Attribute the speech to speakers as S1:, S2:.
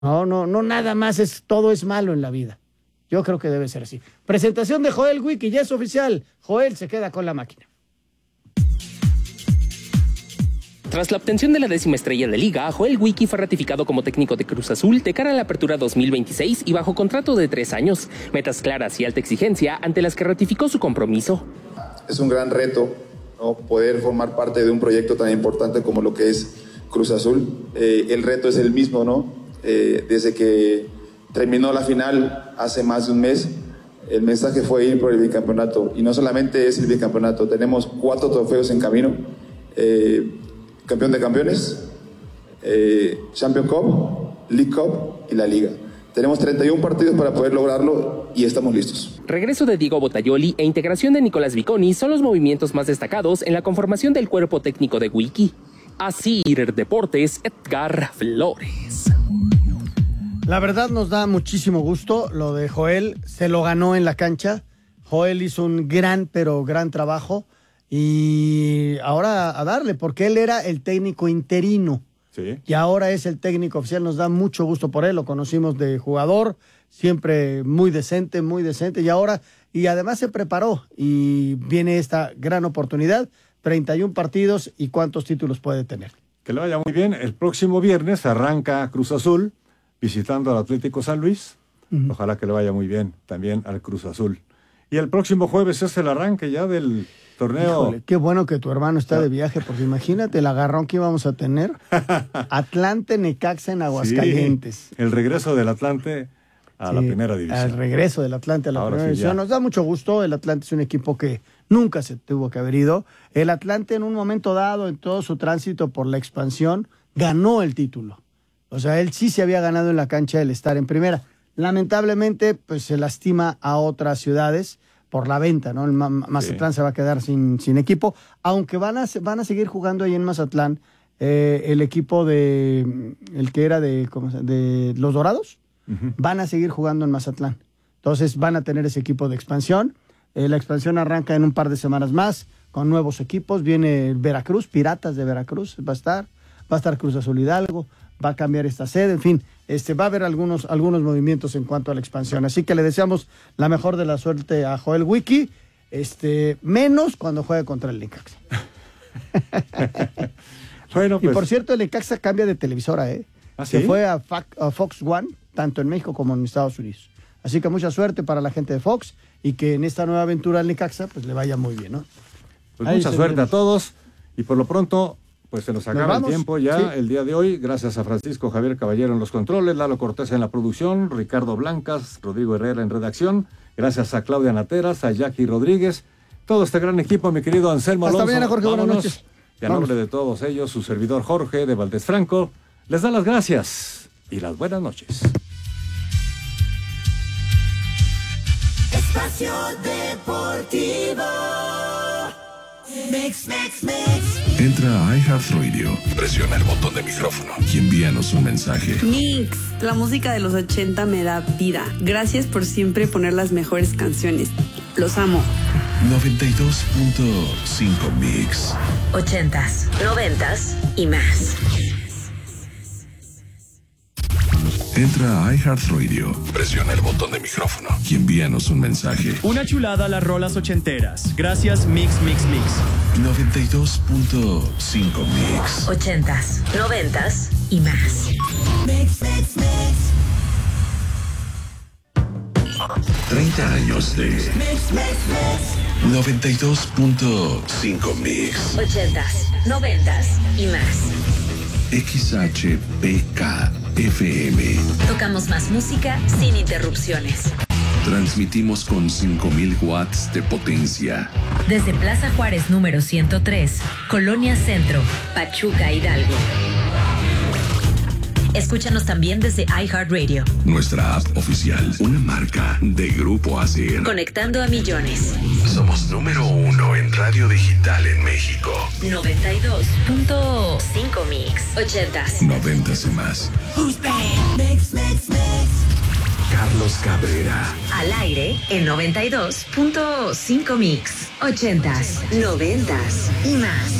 S1: No, nada más todo es malo en la vida. Yo creo que debe ser así. Presentación de Joel Wiki, ya es oficial. Joel se queda con la máquina.
S2: Tras la obtención de la 10ª estrella de Liga, Joel Wiki fue ratificado como técnico de Cruz Azul de cara a la apertura 2026 y bajo contrato de 3 años. Metas claras y alta exigencia ante las que ratificó su compromiso.
S3: Es un gran reto, ¿no?, poder formar parte de un proyecto tan importante como lo que es Cruz Azul. El reto es el mismo, ¿no? Desde que terminó la final hace más de un mes, el mensaje fue ir por el bicampeonato. Y no solamente es el bicampeonato, tenemos 4 trofeos en camino. Campeón de campeones, Champions Cup, League Cup y la Liga. Tenemos 31 partidos para poder lograrlo y estamos listos.
S2: Regreso de Diego Bottaioli e integración de Nicolás Viconi son los movimientos más destacados en la conformación del cuerpo técnico de Wiki. Así, Deportes, Edgar Flores.
S1: La verdad nos da muchísimo gusto lo de Joel, se lo ganó en la cancha. Joel hizo un gran trabajo. Y ahora a darle, porque él era el técnico interino.
S4: Sí.
S1: Y ahora es el técnico oficial. Nos da mucho gusto por él. Lo conocimos de jugador, siempre muy decente. Y además se preparó. Y viene esta gran oportunidad. 31 partidos y ¿cuántos títulos puede tener?
S4: Que le vaya muy bien. El próximo viernes arranca Cruz Azul visitando al Atlético San Luis. Ojalá que le vaya muy bien también al Cruz Azul. Y el próximo jueves es el arranque ya del torneo.
S1: Híjole, qué bueno que tu hermano está de viaje, porque imagínate el agarrón que íbamos a tener. Atlante Necaxa en Aguascalientes.
S4: Sí, el regreso del Atlante a la primera división.
S1: El regreso del Atlante a la primera división. Nos da mucho gusto. El Atlante es un equipo que nunca se tuvo que haber ido. El Atlante en un momento dado, en todo su tránsito por la expansión, ganó el título. O sea, él sí se había ganado en la cancha el estar en primera. Lamentablemente, pues se lastima a otras ciudades por la venta, ¿no? El Mazatlán se va a quedar sin equipo, aunque van a seguir jugando ahí en Mazatlán el equipo el que era de los Dorados, van a seguir jugando en Mazatlán. Entonces van a tener ese equipo de expansión. La expansión arranca en un par de semanas más con nuevos equipos. Viene Veracruz, Piratas de Veracruz, va a estar Cruz Azul Hidalgo, va a cambiar esta sede, en fin, va a haber algunos movimientos en cuanto a la expansión. Así que le deseamos la mejor de la suerte a Joel Wiki, menos cuando juegue contra el Necaxa.
S4: Bueno, pues.
S1: Y por cierto, el Necaxa cambia de televisora,
S4: ¿Ah, sí?
S1: Se fue a Fox One, tanto en México como en Estados Unidos. Así que mucha suerte para la gente de Fox y que en esta nueva aventura al Necaxa pues le vaya muy bien, ¿no?
S4: Pues mucha suerte a todos y por lo pronto pues se nos acaba el tiempo ya el día de hoy. Gracias a Francisco Javier Caballero en los controles, Lalo Cortés en la producción, Ricardo Blancas, Rodrigo Herrera en redacción. Gracias a Claudia Nateras, a Jackie Rodríguez, todo este gran equipo, mi querido Anselmo Alonso.
S1: Hasta mañana, Jorge, buenas noches.
S4: Y a nombre de todos ellos, su servidor Jorge de Valdés Franco, les da las gracias y las buenas noches.
S5: Espacio Deportivo. Mix.
S6: Entra a iHeartRadio, presiona el botón de micrófono y envíanos un mensaje.
S7: Mix, la música de los 80 me da vida. Gracias por siempre poner las mejores canciones. Los amo.
S6: 92.5 Mix.
S8: 80s, 90s y más.
S6: Entra a iHeartRadio, presiona el botón de micrófono y envíanos un mensaje.
S9: Una chulada a las rolas ochenteras. Gracias, Mix.
S6: 92.5 Mix.
S8: 80s, 90s y más.
S5: Mix.
S6: 30 años de
S5: Mix.
S6: 92.5 Mix.
S8: 80s, 90s y más.
S6: XHPK FM.
S8: Tocamos más música sin interrupciones.
S6: Transmitimos con 5,000 watts de potencia.
S8: Desde Plaza Juárez número 103, Colonia Centro, Pachuca, Hidalgo. Escúchanos también desde iHeartRadio.
S6: Nuestra app oficial, una marca de Grupo ACR.
S8: Conectando a millones.
S6: Somos número 1 en radio digital en México.
S8: 92.5 Mix. 80s.
S6: 90s y más.
S5: Mix.
S6: Carlos Cabrera.
S8: Al aire en 92.5 Mix. 80s, 90s y más.